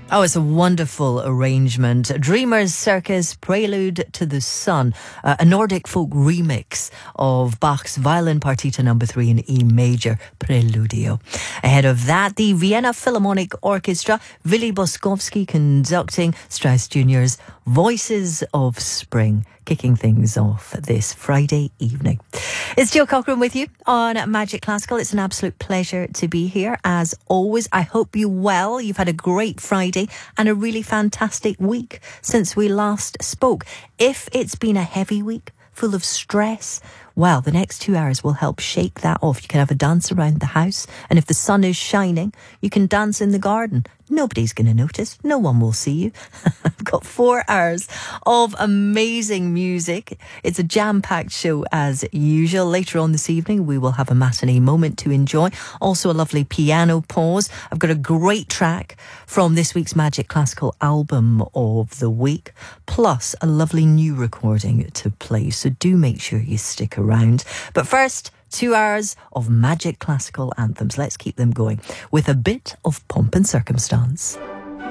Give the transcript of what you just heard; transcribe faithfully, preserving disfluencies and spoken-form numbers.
Oh, it's a wonderful arrangement. Dreamers Circus, Prelude to the Sun, uh, a Nordic folk remix of Bach's Violin Partita number three in E major, Preludio. Ahead of that, the Vienna Philharmonic Orchestra, Willy Boskowski conducting Strauss Junior's Voices of Spring, kicking things off this Friday evening. It's Jill Cochran with you on Magic Classical. It's an absolute pleasure to be here. As always, I hope you're well. You've had a great Friday and a really fantastic week since we last spoke. If it's been a heavy week, full of stress, well, the next two hours will help shake that off. You can have a dance around the house, and if the sun is shining, you can dance in the garden. Nobody's going to notice. No one will see you. I've got four hours of amazing music. It's a jam-packed show as usual. Later on this evening, we will have a matinee moment to enjoy. Also a lovely piano pause. I've got a great track from this week's Magic Classical album of the week, plus a lovely new recording to play. So do make sure you stick around. But first, two hours of Magic Classical anthems. Let's keep them going with a bit of pomp and circumstance.